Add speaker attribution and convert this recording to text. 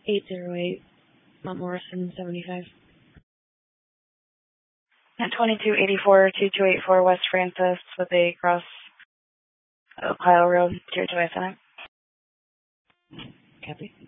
Speaker 1: 808 Mount Morrison 75.
Speaker 2: At 2284, 2284 West Francis with a cross Ohio Road, Tier 2 Center.
Speaker 1: Copy.